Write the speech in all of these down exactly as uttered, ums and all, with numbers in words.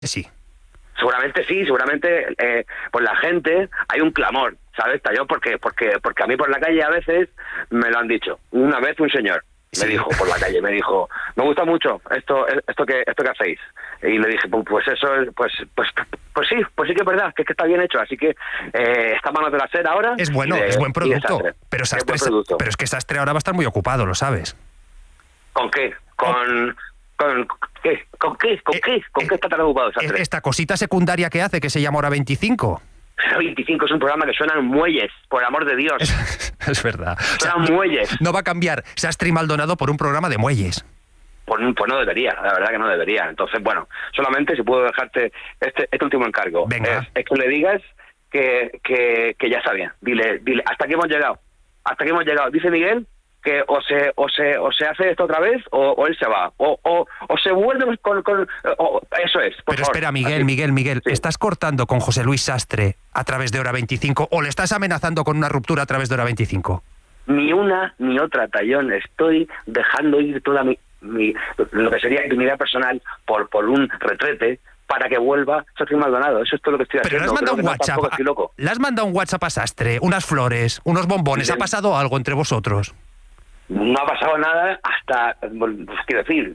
Sí. Seguramente sí, seguramente eh, por la gente hay un clamor, ¿sabes? Yo porque, porque, porque a mí por la calle a veces me lo han dicho. Una vez un señor me sí. dijo por la calle, me dijo, me gusta mucho esto, esto que, esto que hacéis. Y le dije, pues eso, pues, pues, pues sí, pues sí que es verdad, que es que está bien hecho. Así que eh, está Manos de la Ser ahora. Es bueno, de, es buen producto. Sastre. Pero, Sastre, es buen producto. pero es que Sastre ahora va a estar muy ocupado, lo sabes. ¿Con qué? Con... ¿Con qué? ¿Con qué? ¿Con eh, qué? ¿Con eh, qué está tan ocupado Sastre? Esta cosita secundaria que hace, que se llama Hora veinticinco. Hora veinticinco es un programa que suenan muelles, por amor de Dios. Es, es verdad. Suenan o sea, muelles. No, no va a cambiar Sastre y Maldonado por un programa de muelles. Pues, pues no debería, la verdad que no debería. Entonces, bueno, solamente si puedo dejarte este, este último encargo. Venga. Es, es que le digas que, que, que ya está bien. Dile, dile, hasta aquí hemos llegado. Hasta aquí hemos llegado. Dice Miguel que o se o se o se hace esto otra vez o, o él se va o o, o se vuelve con, con o, eso es por pero favor. Espera Miguel Así. Miguel Miguel sí. ¿Estás cortando con José Luis Sastre a través de Hora veinticinco o le estás amenazando con una ruptura a través de Hora veinticinco? Ni una ni otra, Tallón. Estoy dejando ir toda mi, mi lo que sería mi vida personal por por un retrete para que vuelva Sergio Maldonado. Eso es todo lo que estoy pero haciendo. le has mandado un no, WhatsApp estoy loco. le has mandado un WhatsApp a Sastre, unas flores, unos bombones. Bien. ¿Ha pasado algo entre vosotros? No ha pasado nada hasta, pues, quiero decir,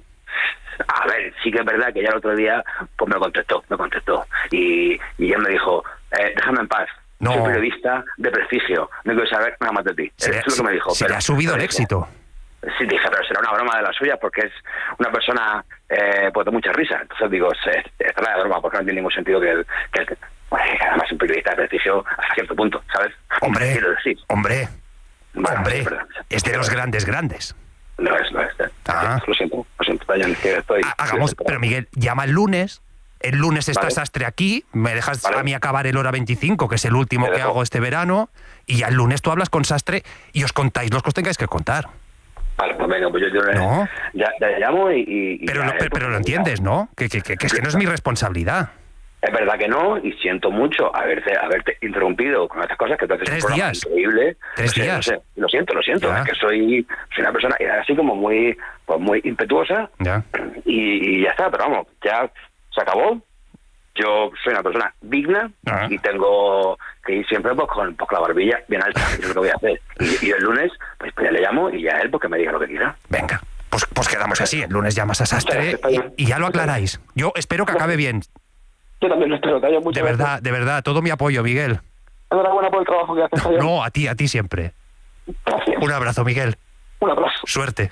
a ver, sí que es verdad que ya el otro día pues me contestó, me contestó y, y ya me dijo, eh, déjame en paz, no. soy periodista de prestigio, no quiero saber nada más de ti. Se Eso es lo que me dijo. Se pero, le ha subido el dije, éxito. Sí, dije, pero será una broma de las suyas porque es una persona eh, pues de mucha risa. Entonces digo, esta es la broma porque no tiene ningún sentido que, que, que bueno, además un periodista de prestigio hasta cierto punto, ¿sabes? Hombre, quiero decir. hombre. Bueno, Hombre, es, verdad, es de los grandes, grandes. No es, no es. Ah. Lo siento, lo siento, Brian, que estoy... Hagamos, estoy pero Miguel, llama el lunes. El lunes está vale. Sastre aquí, me dejas vale. a mí acabar el Hora veinticinco, que es el último que hago este verano, y ya el lunes tú hablas con Sastre y os contáis los que os tengáis que contar. Vale, pues venga, pues yo, yo ¿No? ya, ya llamo y... y pero, ya, lo, pero, pero lo entiendes, ¿no? Que, que, que, que es que no es mi responsabilidad. Es verdad que no, y siento mucho haberte haberte interrumpido con estas cosas que te haces Tres un programa días. increíble. Tres no sé, días. No sé, lo siento, lo siento, Ya. es que soy, soy una persona así como muy pues muy impetuosa Ya. y, y ya está, pero vamos, ya se acabó. Yo soy una persona digna Ah. y tengo que ir siempre pues, con, pues, con la barbilla bien alta, eso es lo que voy a hacer. Y, y el lunes, pues, pues ya le llamo y ya él porque me diga lo que quiera. Venga, pues, pues quedamos así. El lunes llamas a Sastre y, y ya lo aclaráis. Yo espero que acabe bien. Yo también lo espero, Tayo, muchas De verdad, de verdad, todo mi apoyo, Miguel. Enhorabuena por el trabajo que haces, Tayo. No, a ti, a ti siempre. Gracias. Un abrazo, Miguel. Un abrazo. Suerte.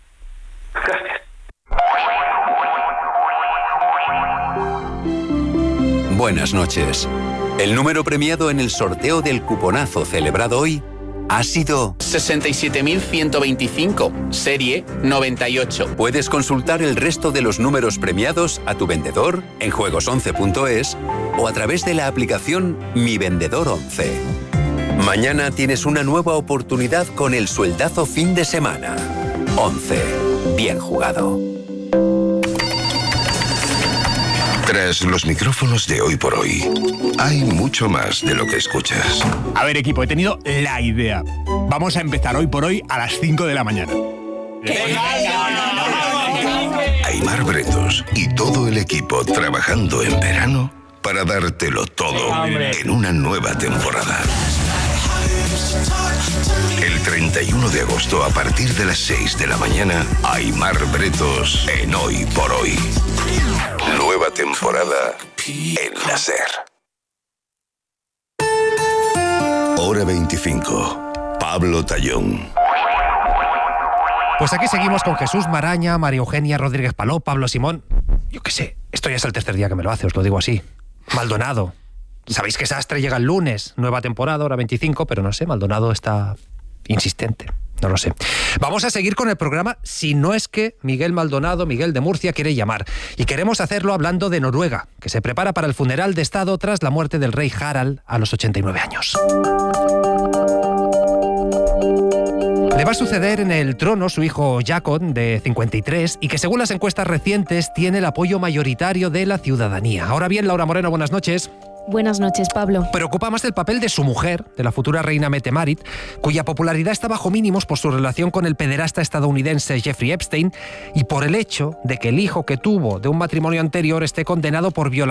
Gracias. Buenas noches. El número premiado en el sorteo del cuponazo celebrado hoy ha sido sesenta y siete mil ciento veinticinco, serie noventa y ocho. Puedes consultar el resto de los números premiados a tu vendedor en juegos once punto es o a través de la aplicación Mi Vendedor once. Mañana tienes una nueva oportunidad con el sueldazo fin de semana. once. Bien jugado. Tras los micrófonos de Hoy por Hoy, hay mucho más de lo que escuchas. A ver, equipo, he tenido la idea. Vamos a empezar Hoy por Hoy a las cinco de la mañana. Aimar Bretos y todo el equipo trabajando en verano para dártelo todo en una nueva temporada. El treinta y uno de agosto a partir de las seis de la mañana, Aimar Bretos en Hoy por Hoy. Nueva temporada en la SER. Hora veinticinco. Pablo Tallón. Pues aquí seguimos con Jesús Maraña, María Eugenia Rodríguez Paló, Pablo Simón. Yo qué sé, esto ya es el tercer día que me lo hace, os lo digo así. Maldonado. Sabéis que Sastre llega el lunes, nueva temporada, hora veinticinco, pero no sé, Maldonado está insistente. No lo sé. Vamos a seguir con el programa, si no es que Miguel Maldonado, Miguel de Murcia, quiere llamar. Y queremos hacerlo hablando de Noruega, que se prepara para el funeral de Estado tras la muerte del rey Harald a los ochenta y nueve años. Le va a suceder en el trono su hijo Jakob, de cincuenta y tres, y que según las encuestas recientes tiene el apoyo mayoritario de la ciudadanía. Ahora bien, Laura Moreno, buenas noches. Buenas noches, Pablo. Preocupa más el papel de su mujer, de la futura reina Mette-Marit, cuya popularidad está bajo mínimos por su relación con el pederasta estadounidense Jeffrey Epstein y por el hecho de que el hijo que tuvo de un matrimonio anterior esté condenado por violación